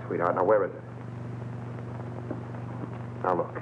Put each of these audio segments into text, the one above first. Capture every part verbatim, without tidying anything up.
sweetheart. Now, where is it? Now, look.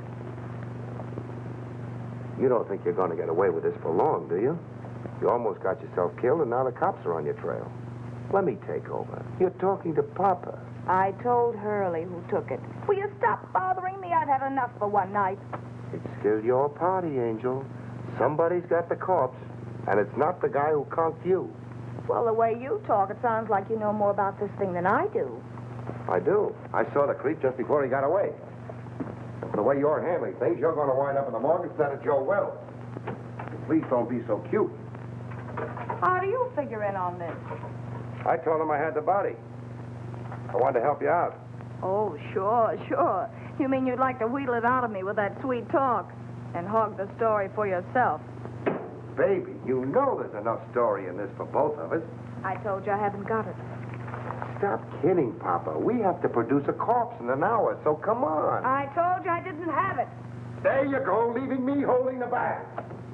You don't think you're going to get away with this for long, do you? You almost got yourself killed, and now the cops are on your trail. Let me take over. You're talking to Papa. I told Hurley who took it. Will you stop bothering me? I've had enough for one night. It's still your party, Angel. Somebody's got the corpse, and it's not the guy who conked you. Well, the way you talk, it sounds like you know more about this thing than I do. I do. I saw the creep just before he got away. The way you're handling things, you're going to wind up in the morgue instead of Joe Wells. Please don't be so cute. How do you figure in on this? I told him I had the body. I wanted to help you out. Oh, sure, sure. You mean you'd like to wheedle it out of me with that sweet talk and hog the story for yourself? Baby, you know there's enough story in this for both of us. I told you I haven't got it. Stop kidding, Papa. We have to produce a corpse in an hour, so come on. I told you I didn't have it. There you go, leaving me holding the bag.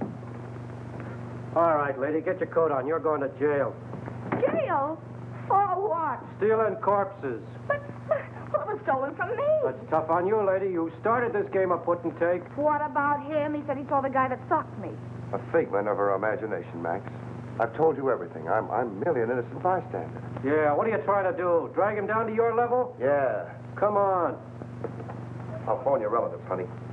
All right, lady, get your coat on. You're going to jail. Jail? For what? Stealing corpses. But, but what was stolen from me? That's tough on you, lady. You started this game of put and take. What about him? He said he saw the guy that socked me. A figment of her imagination, Max. I've told you everything. I'm, I'm merely an innocent bystander. Yeah, what are you trying to do? Drag him down to your level? Yeah. Come on. I'll phone your relatives, honey.